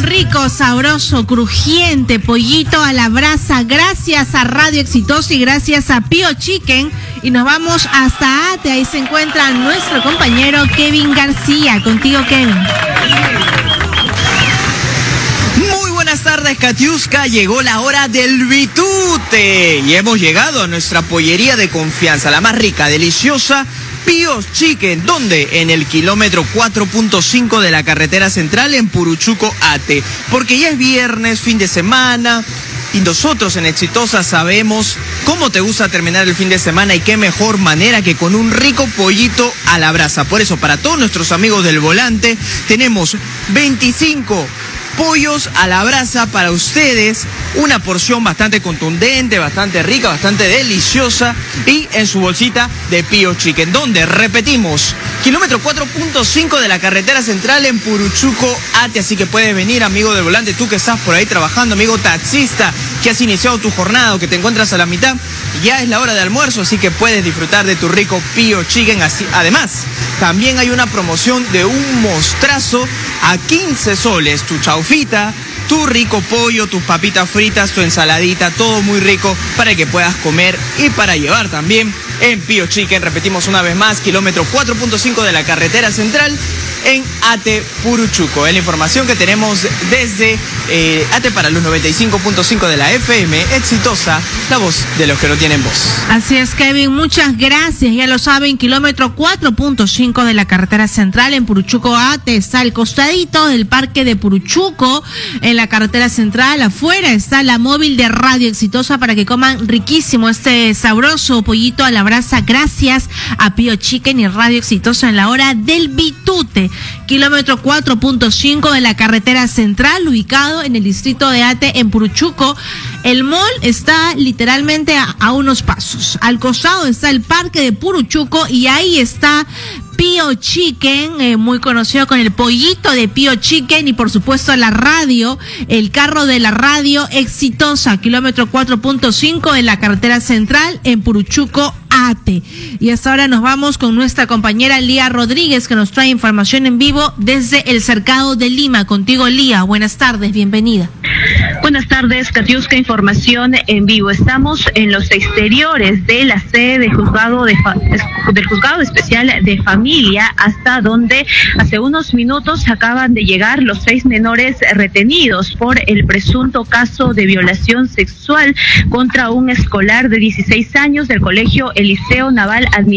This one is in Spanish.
un rico, sabroso, crujiente pollito a la brasa, gracias a Radio Exitosa y gracias a Pío Chicken. Y nos vamos hasta Ate, ahí se encuentra nuestro compañero Kevin García. Contigo, Kevin. Muy buenas tardes, Katiuska. Llegó la hora del bitute y hemos llegado a nuestra pollería de confianza, la más rica, deliciosa, Pío Chicken. ¿Dónde? En el kilómetro 4.5 de la carretera central en Puruchuco, Ate. Porque ya es viernes, fin de semana, y nosotros en Exitosa sabemos cómo te gusta terminar el fin de semana y qué mejor manera que con un rico pollito a la brasa. Por eso, para todos nuestros amigos del volante, tenemos 25 pollos a la brasa para ustedes, una porción bastante contundente, bastante rica, bastante deliciosa y en su bolsita de Pío Chicken, donde repetimos, kilómetro 4.5 de la carretera central en Puruchuco, Ate, así que puedes venir, amigo del volante, tú que estás por ahí trabajando, amigo taxista, que has iniciado tu jornada o que te encuentras a la mitad, ya es la hora de almuerzo, así que puedes disfrutar de tu rico Pío Chicken. Además, también hay una promoción de un mostrazo a 15 soles, tu chaufita, tu rico pollo, tus papitas fritas, tu ensaladita, todo muy rico para que puedas comer y para llevar también en Pío Chicken. Repetimos una vez más, kilómetro 4.5 de la carretera central en Ate, Puruchuco. Es la información que tenemos desde Ate para los 95.5 de la FM Exitosa, la voz de los que no tienen voz. Así es, Kevin, muchas gracias. Ya lo saben, kilómetro 4.5 de la carretera central en Puruchuco, Ate. Está al costadito del parque de Puruchuco, en la carretera central. Afuera está la móvil de Radio Exitosa para que coman riquísimo este sabroso pollito a la brasa, gracias a Pío Chicken y Radio Exitosa en la hora del bitute. Kilómetro 4.5 de la carretera central, ubicado en el distrito de Ate, en Puruchuco. El mall está literalmente a unos pasos. Al costado está el parque de Puruchuco y ahí está Pío Chicken, muy conocido con el pollito de Pío Chicken, y por supuesto la radio, el carro de la radio Exitosa, kilómetro 4.5 de la carretera central en Puruchuco, Ate. Y hasta ahora nos vamos con nuestra compañera Lía Rodríguez, que nos trae información en vivo desde el Cercado de Lima. Contigo, Lía, buenas tardes, bienvenida. Buenas tardes, Katiuska, información en vivo. Estamos en los exteriores de la sede del Juzgado Especial de Familia, hasta donde hace unos minutos acaban de llegar los 6 menores retenidos por el presunto caso de violación sexual contra un escolar de 16 años del Colegio Eliseo Naval Administrativo